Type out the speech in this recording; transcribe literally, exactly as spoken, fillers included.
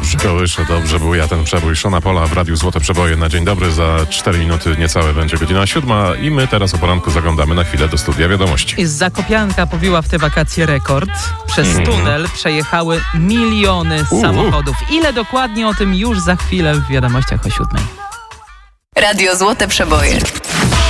Dobrze kołysze, dobrze buja ten przebój. Szona Pola w Radiu Złote Przeboje na dzień dobry. Za cztery minuty niecałe będzie godzina siódma i my teraz o poranku zaglądamy na chwilę do studia wiadomości. Zakopianka pobiła w te wakacje rekord. Przez mm. tunel przejechały miliony uh. samochodów. Ile dokładnie, o tym już za chwilę w wiadomościach o siódmej. Radio Złote Przeboje.